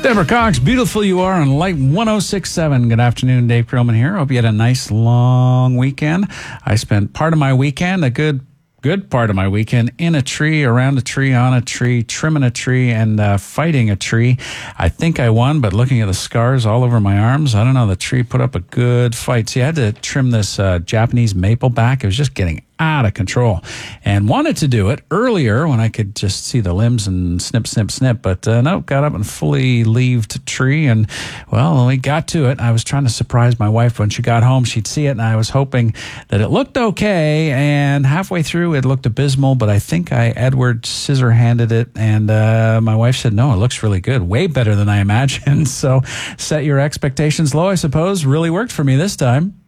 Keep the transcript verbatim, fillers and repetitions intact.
Deborah Cox, beautiful you are on Light one oh six point seven. Good afternoon, Dave Perlman here. Hope you had a nice long weekend. I spent part of my weekend, a good good part of my weekend, in a tree, around a tree, on a tree, trimming a tree, and uh, fighting a tree. I think I won, but looking at the scars all over my arms, I don't know, the tree put up a good fight. So you had to trim this uh, Japanese maple back. It was just getting out of control, and wanted to do it earlier when I could just see the limbs and snip, snip, snip. But uh, no, got up and fully leaved tree. And well, when we got to it, I was trying to surprise my wife when she got home. She'd see it, and I was hoping that it looked okay. And halfway through, it looked abysmal. But I think I Edward scissor handed it, and uh, my wife said, "No, it looks really good, way better than I imagined." So set your expectations low, I suppose. Really worked for me this time.